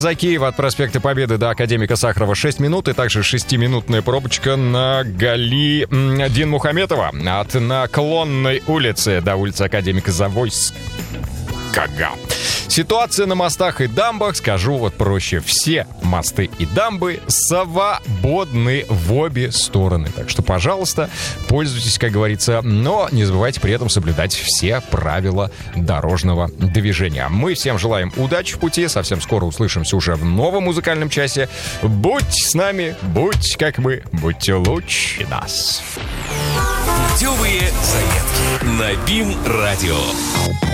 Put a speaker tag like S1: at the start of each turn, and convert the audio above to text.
S1: За Киев от проспекта Победы до Академика Сахарова 6 минут, и также 6-минутная пробочка на Гали Динмухаметова от Наклонной улицы до улицы Академика Завойского. Ситуация на мостах и дамбах, скажу вот проще, все мосты и дамбы свободны в обе стороны. Так что, пожалуйста, пользуйтесь, как говорится, но не забывайте при этом соблюдать все правила дорожного движения. Мы всем желаем удачи в пути, совсем скоро услышимся уже в новом музыкальном часе. Будь с нами, будь как мы, будьте лучше нас.
S2: Путевые заметки на БИМ-радио.